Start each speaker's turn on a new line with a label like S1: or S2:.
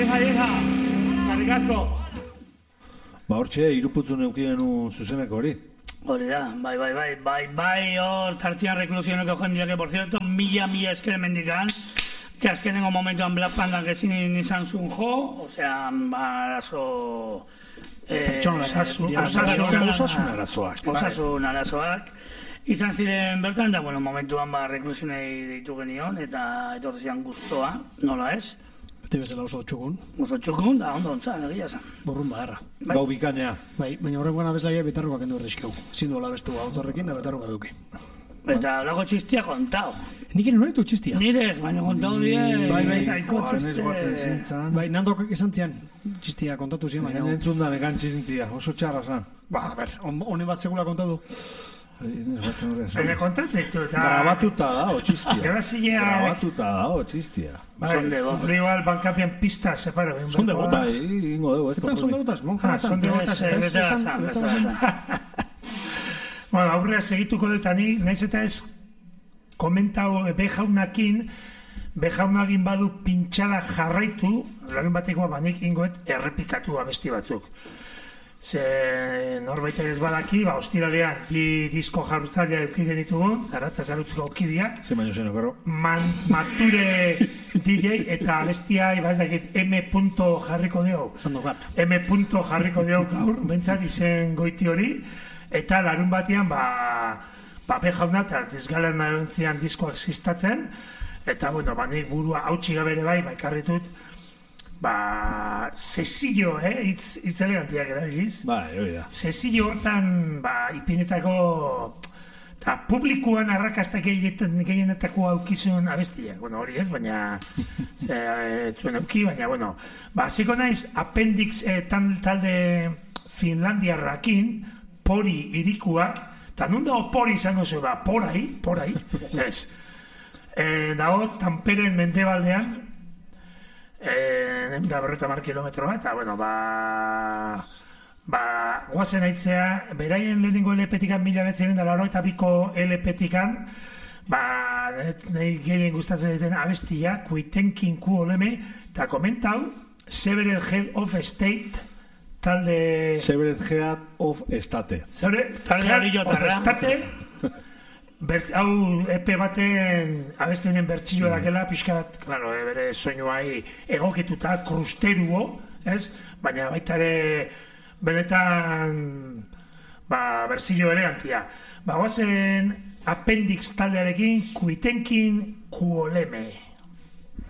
S1: Ieja. Garrik asko.
S2: Ba, hortxe, iruputzu neukien zuzeneko hori.
S1: Hori da, bai, hor tartian reklusioneko jendiak, por cierto, mila eskere mendikan, que azkenengo momentuan Black Panda gezin izan zuen jo, osea, arazo... Osasun arazoak. Izan ziren bertan, da, bueno, momentuan reklusionei deitu genion, eta etorri zian guztoa, nola ez?
S3: Beti bezala oso txukun.
S1: Oso txukun, da, ondo ontzan, egia zan.
S3: Borrun baherra.
S2: Gau bikainea.
S3: Bai, baina horrengoan abeslaia betarruak endu erreskeu. Zindu hola bestu autorrekin da betarruak eduki.
S1: Eta lago txistia kontau.
S3: Nik ere noretu txistia?
S1: Nire ez, baina kontau die...
S3: Bai,
S2: txiste.
S3: Bai, nandok esan zian txistia kontatu zian, baina...
S2: Entzun da nekan txistia, oso txarra zan.
S3: Ba, ber, hone bat segula kontatu.
S4: Baina kontatzen ditu eta...
S2: Grabatuta da, txistia.
S4: Grabazilea...
S2: Grabatuta da, txistia.
S4: Son de botas. Igual bankapian pista separa.
S3: Son de botas.
S2: Bai, ingo dugu esto.
S3: Son de botas, monja.
S4: Son de botas. Bueno, aurrera segituko dut ani, naiz eta ez komentau Bejaunakin, Bejaunakin badu pintxada jarraitu, larun batekoa banik ingoet errepikatu abesti batzuk. Ze norbait ez badaki, ostiralean bi disko jarrutzailea eduki genitugun, Zaratza Zarutzeko kidiak.
S2: Ze baino zen okero.
S4: Mature DJ eta abestia ibazdakit M. jarriko diog. M. jarriko diog gaur, bentsat izen goiti hori. Eta larun batean, Bejauna eta dizgalen narontzian diskoak existatzen. Eta, bueno, nik burua hautsi gabere bai, ekarritut, sesillo, hitz elegantiak erabiliz.
S2: Bai, hori da.
S4: Sesillo hortan, ipinetako, eta publikuan arrakastak gehienetako aukizun abestiak. Bueno, hori ez, baina, zuen auki, baina, bueno, hasiko naiz, Appendix talde finlandiarrakin, Pori irikuak, eta nun dago Pori izango zu, porai, ez. Dago, Tamperen mendebaldean, da 50 kilometroa, eta, bueno, guazen aitzea, beraien lehenengo LP-tikan 1982ko LP-tikan, nahi gehien gustatzen diten abestia, Kuitenkin Kuoleme, eta komentau, Severed Head of State, talde...
S2: Severed Head of State.
S4: Talde of State. Hau EP baten abestenen bertxilloa dakela, pixkat, claro, bere soinuai egokituta, krusteruo, ez? Baina baita ere, benetan, bertxillo elegantia. Guazen Appendix taldearekin, Kuitenkin Kuoleme.